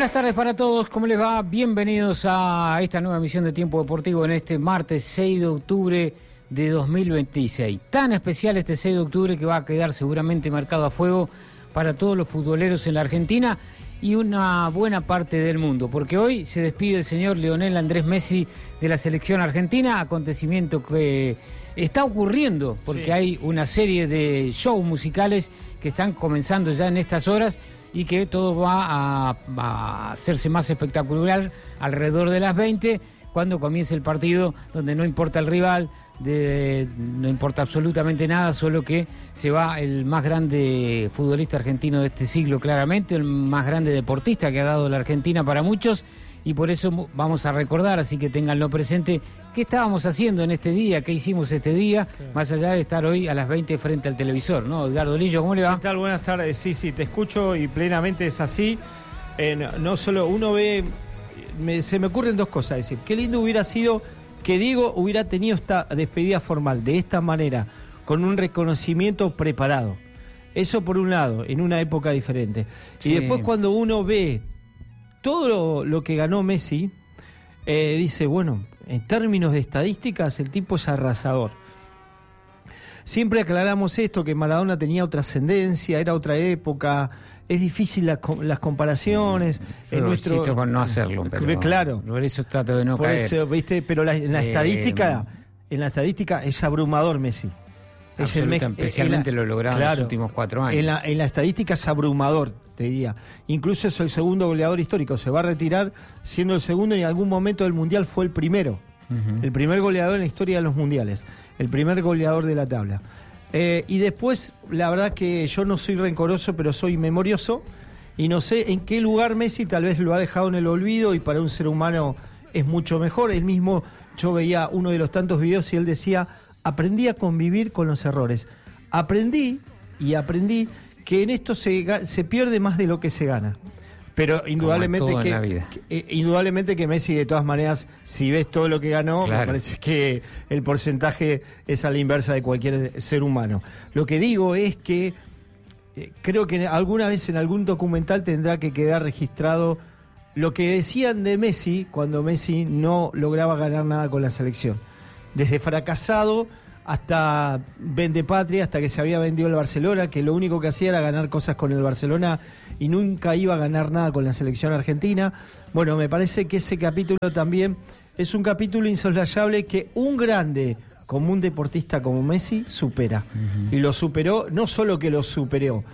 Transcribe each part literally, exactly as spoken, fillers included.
Buenas tardes para todos, ¿cómo les va? Bienvenidos a esta nueva emisión de Tiempo Deportivo en este martes seis de octubre de dos mil veintiséis. Tan especial este seis de octubre que va a quedar seguramente marcado a fuego para todos los futboleros en la Argentina y una buena parte del mundo, porque hoy se despide el señor Lionel Andrés Messi de la selección argentina, acontecimiento que está ocurriendo porque sí. Hay una serie de shows musicales que están comenzando ya en estas horas y que todo va a, a hacerse más espectacular alrededor de las veinte, cuando comience el partido, donde no importa el rival, de, no importa absolutamente nada, solo que se va el más grande futbolista argentino de este siglo, claramente, el más grande deportista que ha dado la Argentina para muchos, y por eso vamos a recordar, así que ténganlo presente, qué estábamos haciendo en este día, qué hicimos este día, sí. Más allá de estar hoy a las veinte frente al televisor, ¿no? Edgardo Lillo, ¿cómo le va? ¿Qué tal? Buenas tardes, sí, sí, te escucho y plenamente es así. Eh, no, no solo uno ve, me, se me ocurren dos cosas, es decir, qué lindo hubiera sido que Diego hubiera tenido esta despedida formal, de esta manera, con un reconocimiento preparado. Eso por un lado, en una época diferente. Sí. Y después cuando uno ve todo lo, lo que ganó Messi, eh, dice, bueno, en términos de estadísticas, el tipo es arrasador. Siempre aclaramos esto, que Maradona tenía otra ascendencia, era otra época, es difícil la, las comparaciones. Yo en nuestro, insisto con no hacerlo, pero claro, por eso trato de no por caer. Eso, ¿viste? Pero la, en la eh, estadística, en la estadística es abrumador Messi. Es el, especialmente en la, lo logrado claro, en los últimos cuatro años. En la, en la estadística es abrumador, te diría. Incluso es el segundo goleador histórico. Se va a retirar siendo el segundo y en algún momento del Mundial fue el primero. Uh-huh. El primer goleador en la historia de los mundiales. El primer goleador de la tabla. Eh, y después, la verdad que yo no soy rencoroso, pero soy memorioso. Y no sé en qué lugar Messi tal vez lo ha dejado en el olvido y para un ser humano es mucho mejor. Él mismo, yo veía uno de los tantos videos y él decía... Aprendí a convivir con los errores. Aprendí y aprendí que en esto se, se pierde más de lo que se gana. Pero indudablemente que, que indudablemente que Messi, de todas maneras, si ves todo lo que ganó, claro, me parece que el porcentaje es a la inversa de cualquier ser humano. Lo que digo es que eh, creo que alguna vez en algún documental tendrá que quedar registrado lo que decían de Messi cuando Messi no lograba ganar nada con la selección. Desde fracasado hasta vendepatria, hasta que se había vendido el Barcelona, que lo único que hacía era ganar cosas con el Barcelona y nunca iba a ganar nada con la selección argentina. Bueno, me parece que ese capítulo también es un capítulo insoslayable que un grande como un deportista como Messi supera. Uh-huh. Y lo superó, no solo que lo superó,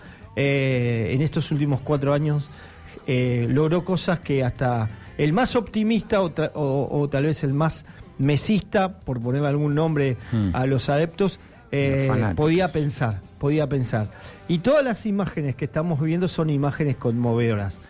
eh, en estos últimos cuatro años eh, logró cosas que hasta el más optimista o, tra- o, o tal vez el más mesista, por ponerle algún nombre hmm. a los adeptos, eh, los podía pensar, podía pensar. Y todas las imágenes que estamos viviendo son imágenes conmovedoras.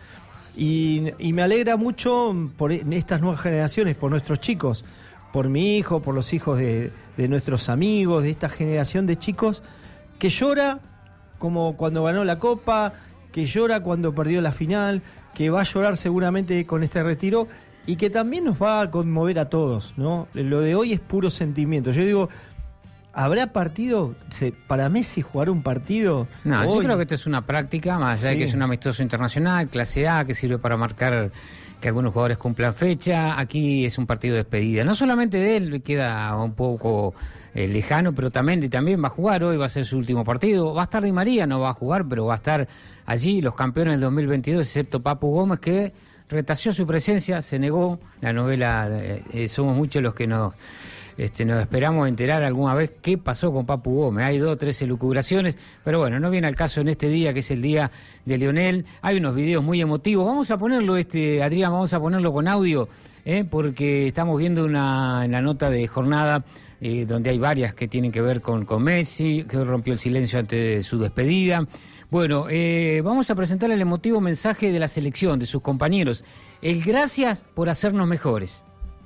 Y, y me alegra mucho por estas nuevas generaciones, por nuestros chicos, por mi hijo, por los hijos de, de nuestros amigos, de esta generación de chicos que llora como cuando ganó la Copa, que llora cuando perdió la final, que va a llorar seguramente con este retiro, y que también nos va a conmover a todos, ¿no? Lo de hoy es puro sentimiento. Yo digo, ¿habrá partido? ¿Para Messi jugar un partido? No, hoy? Yo creo que esto es una práctica, más allá sí. de que es un amistoso internacional, clase A, que sirve para marcar que algunos jugadores cumplan fecha. Aquí es un partido de despedida. No solamente de él, queda un poco eh, lejano, pero también, también va a jugar hoy, va a ser su último partido. Va a estar Di María, no va a jugar, pero va a estar allí, los campeones del dos mil veintidós, excepto Papu Gómez, que retació su presencia, se negó. La novela, eh, somos muchos los que nos, este, nos esperamos enterar alguna vez qué pasó con Papu Gómez. Hay dos o tres elucubraciones, pero bueno, no viene al caso en este día, que es el día de Lionel. Hay unos videos muy emotivos. Vamos a ponerlo, este Adrián, vamos a ponerlo con audio, eh, porque estamos viendo una, una nota de jornada eh, donde hay varias que tienen que ver con, con Messi, que rompió el silencio antes de su despedida. Bueno, eh, vamos a presentar el emotivo mensaje de la selección, de sus compañeros. El gracias por hacernos mejores.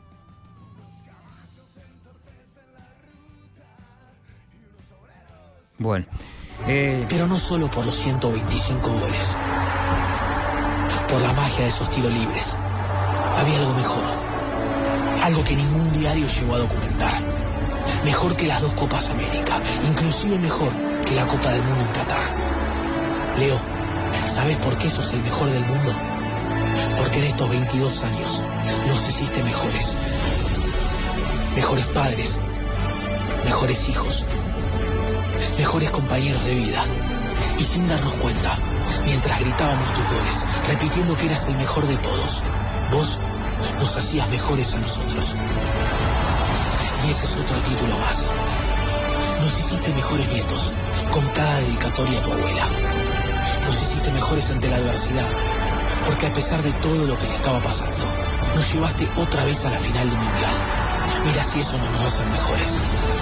Bueno. Eh... Pero no solo por los ciento veinticinco goles. Por la magia de esos tiros libres. Había algo mejor. Algo que ningún diario llegó a documentar. Mejor que las dos Copas América. Inclusive mejor que la Copa del Mundo en Qatar. Leo, ¿sabes por qué sos el mejor del mundo? Porque en estos veintidós años nos hiciste mejores. Mejores padres, mejores hijos, mejores compañeros de vida. Y sin darnos cuenta, mientras gritábamos tus goles, repitiendo que eras el mejor de todos, vos nos hacías mejores a nosotros. Y ese es otro título más. Nos hiciste mejores nietos, con cada dedicatoria a tu abuela. Nos hiciste mejores ante la adversidad, porque a pesar de todo lo que te estaba pasando, nos llevaste otra vez a la final del Mundial. Mira si eso no nos hace mejores.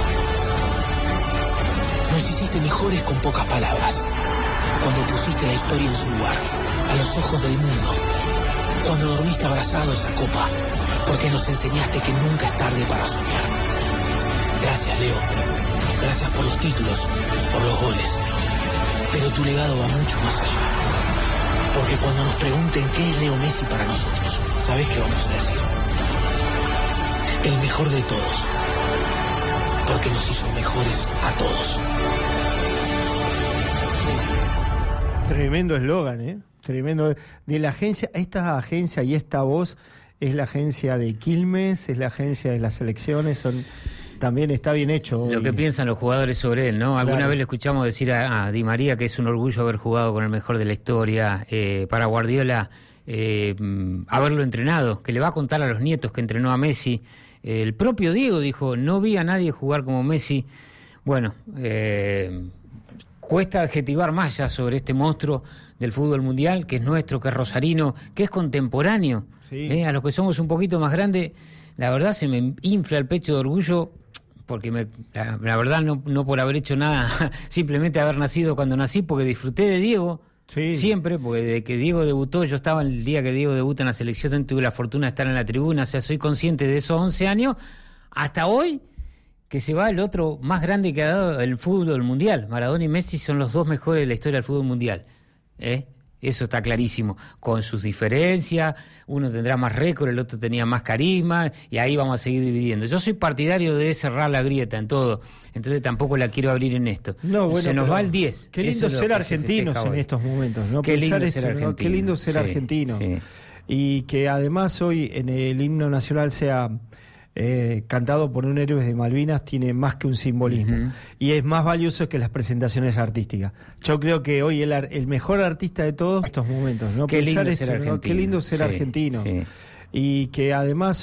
Nos hiciste mejores con pocas palabras, cuando pusiste la historia en su lugar, a los ojos del mundo. Cuando dormiste abrazado a esa copa, porque nos enseñaste que nunca es tarde para soñar. Gracias, Leo. Gracias por los títulos, por los goles. Pero tu legado va mucho más allá. Porque cuando nos pregunten qué es Leo Messi para nosotros, ¿sabés qué vamos a decir? El mejor de todos. Porque nos hizo mejores a todos. Tremendo eslogan, ¿eh? Tremendo. De la agencia, esta agencia y esta voz es la agencia de Quilmes, es la agencia de las selecciones, son... También está bien hecho. Lo y... que piensan los jugadores sobre él, ¿no? Alguna claro. vez le escuchamos decir a, a Di María que es un orgullo haber jugado con el mejor de la historia. Eh, para Guardiola, eh, haberlo entrenado, que le va a contar a los nietos que entrenó a Messi. Eh, el propio Diego dijo, no vi a nadie jugar como Messi. Bueno, eh, cuesta adjetivar más ya sobre este monstruo del fútbol mundial, que es nuestro, que es rosarino, que es contemporáneo. Sí. Eh, a los que somos un poquito más grandes, la verdad se me infla el pecho de orgullo. Porque me, la, la verdad no, no por haber hecho nada, simplemente haber nacido cuando nací, porque disfruté de Diego, sí. Siempre, porque desde que Diego debutó, yo estaba el día que Diego debuta en la selección, tuve la fortuna de estar en la tribuna, o sea, soy consciente de esos once años, hasta hoy, que se va el otro más grande que ha dado el fútbol mundial. Maradona y Messi son los dos mejores de la historia del fútbol mundial, ¿eh? Eso está clarísimo, con sus diferencias, uno tendrá más récord, el otro tenía más carisma, y ahí vamos a seguir dividiendo. Yo soy partidario de cerrar la grieta en todo, entonces tampoco la quiero abrir en esto. No, bueno, se nos va el diez. Qué lindo ser argentinos en estos momentos, ¿no? Qué lindo, esto, ser argentino. ¿no? Qué lindo ser sí, argentinos. Sí. Y que además hoy en el himno nacional sea... Eh, cantado por un héroe de Malvinas tiene más que un simbolismo, uh-huh. Y es más valioso que las presentaciones artísticas. Yo creo que hoy el, el mejor artista de todos estos momentos, ¿no? Qué lindo esto, ser argentino. ¿no? Qué lindo ser sí, argentino. Sí. Y que además